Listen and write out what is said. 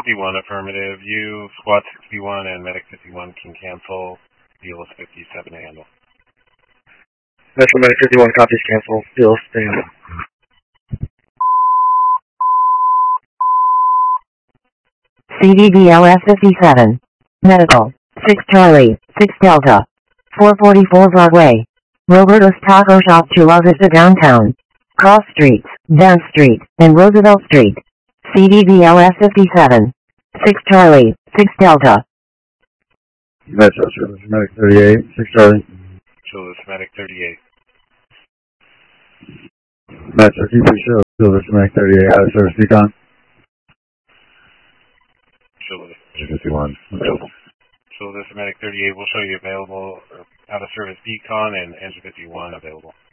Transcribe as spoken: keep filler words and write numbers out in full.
fifty-one, affirmative. You, Squad sixty-one, and Medic fifty-one can cancel. Velos fifty-seven to handle. Metro Medic fifty-one copies, cancel. Velos to handle. C D B L S fifty-seven. Medical. six Charlie, six Delta. four forty-four Broadway. Roberto's Taco Shop, Chula Vista downtown. Cross Streets, Dance Street, and Roosevelt Street. C D B L S fifty-seven. six Charlie, six Delta. Metro Service Medic thirty-eight, six Charlie. Chula Medic thirty-eight. Metro T P Show, Chula Medic thirty-eight, out of service Beacon. Chula fifty-one. Chula Medic thirty-eight will show you available out of service Beacon and Engine fifty-one available.